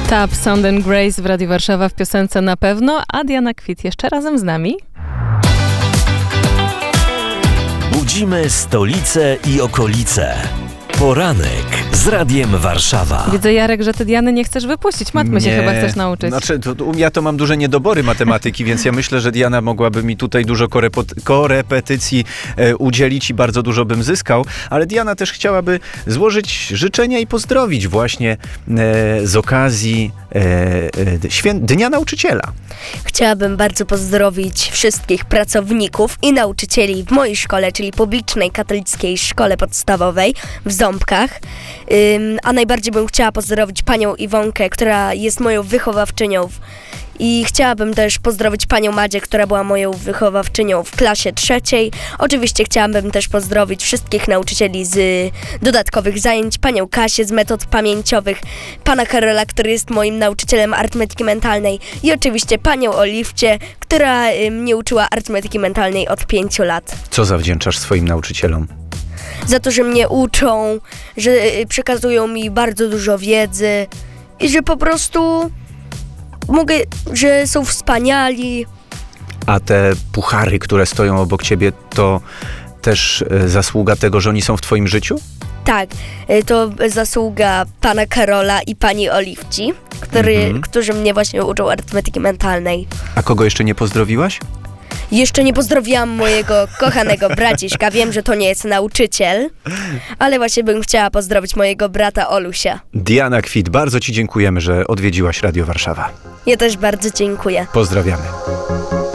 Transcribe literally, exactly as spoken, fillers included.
Tap, Sound and Grace w Radiu Warszawa w piosence na pewno, a Diana Kwit jeszcze razem z nami. Budzimy stolicę i okolice. Poranek z Radiem Warszawa. Widzę, Jarek, że ty Diany nie chcesz wypuścić. Matmy się Nie. chyba chcesz nauczyć. Znaczy, to, to, ja to mam duże niedobory matematyki, więc ja myślę, że Diana mogłaby mi tutaj dużo korepot- korepetycji e, udzielić i bardzo dużo bym zyskał, ale Diana też chciałaby złożyć życzenia i pozdrowić właśnie e, z okazji e, e, świę- Dnia Nauczyciela. Chciałabym bardzo pozdrowić wszystkich pracowników i nauczycieli w mojej szkole, czyli publicznej katolickiej szkole podstawowej w Ząbkach. Ym, a najbardziej bym chciała pozdrowić panią Iwonkę, która jest moją wychowawczynią. W, I chciałabym też pozdrowić panią Madzię, która była moją wychowawczynią w klasie trzeciej. Oczywiście chciałabym też pozdrowić wszystkich nauczycieli z dodatkowych zajęć, panią Kasię z metod pamięciowych, pana Karola, który jest moim nauczycielem arytmetyki mentalnej i oczywiście panią Oliwcie, która y, mnie uczyła arytmetyki mentalnej od pięciu lat. Co zawdzięczasz swoim nauczycielom? Za to, że mnie uczą, że y, przekazują mi bardzo dużo wiedzy i że po prostu mogę, że są wspaniali. A te puchary, które stoją obok ciebie, to też e, zasługa tego, że oni są w twoim życiu? Tak, y, to zasługa pana Karola i pani Oliwci, który, Mhm. którzy mnie właśnie uczą arytmetyki mentalnej. A kogo jeszcze nie pozdrowiłaś? Jeszcze nie pozdrowiłam mojego kochanego braciszka. Wiem, że to nie jest nauczyciel, ale właśnie bym chciała pozdrowić mojego brata Olusia. Diana Kwit, bardzo ci dziękujemy, że odwiedziłaś Radio Warszawa. Ja też bardzo dziękuję. Pozdrawiamy.